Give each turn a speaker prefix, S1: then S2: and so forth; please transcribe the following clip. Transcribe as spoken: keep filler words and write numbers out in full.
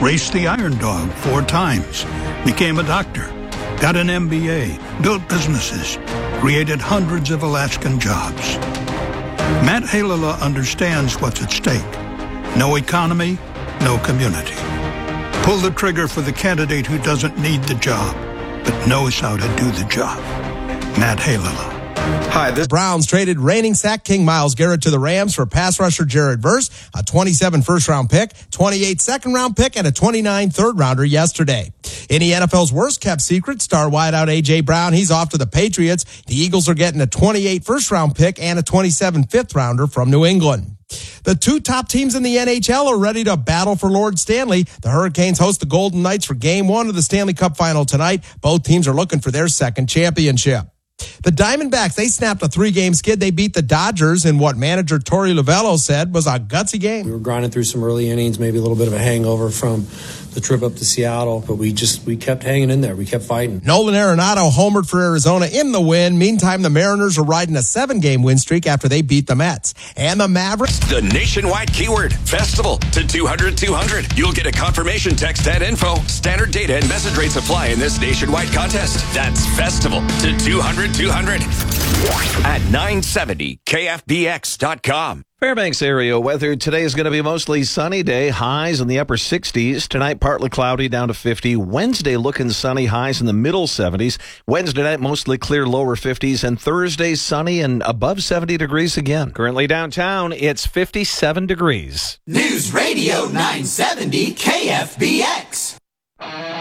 S1: raced the Iron Dog four times, became a doctor, got an M B A, built businesses, created hundreds of Alaskan jobs. Matt Halala understands what's at stake. No economy, no community. Pull the trigger for the candidate who doesn't need the job, but knows how to do the job. Matt Halala.
S2: Hi, the Browns traded reigning sack king Myles Garrett to the Rams for pass rusher Jared Verse, a twenty-seven first-round pick, twenty-eight second-round pick, and a twenty-nine third-rounder yesterday. In the N F L's worst-kept secret, star wideout A J. Brown, he's off to the Patriots. The Eagles are getting a twenty-eight first-round pick and a twenty-seven fifth-rounder from New England. The two top teams in the N H L are ready to battle for Lord Stanley. The Hurricanes host the Golden Knights for Game one of the Stanley Cup Final tonight. Both teams are looking for their second championship. The Diamondbacks, they snapped a three-game skid. They beat the Dodgers in what manager Torey Lovullo said was a gutsy game.
S3: We were grinding through some early innings, maybe a little bit of a hangover from the trip up to Seattle, but we just we kept hanging in there. We kept fighting.
S2: Nolan Arenado homered for Arizona in the win. Meantime, the Mariners are riding a seven-game win streak after they beat the Mets. And the Mavericks.
S4: The nationwide keyword, festival, to two hundred two hundred. You'll get a confirmation text at info. Standard data and message rates apply in this nationwide contest. That's festival to two hundred two hundred at nine seventy K F B X dot com.
S5: Fairbanks area weather today is going to be a mostly sunny day. Highs in the upper sixties. Tonight, partly cloudy down to fifty. Wednesday, looking sunny. Highs in the middle seventies. Wednesday night, mostly clear, lower fifties. And Thursday, sunny and above seventy degrees again.
S6: Currently downtown, it's fifty-seven degrees.
S7: News Radio nine seventy K F B X.